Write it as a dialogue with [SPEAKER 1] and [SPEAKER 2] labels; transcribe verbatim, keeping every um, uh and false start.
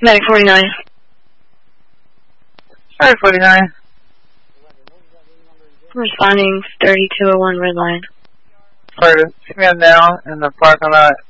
[SPEAKER 1] Medic forty-nine.
[SPEAKER 2] Sorry, forty-nine.
[SPEAKER 1] Responding thirty-two oh one red line.
[SPEAKER 2] Sorry, see me now in the parking lot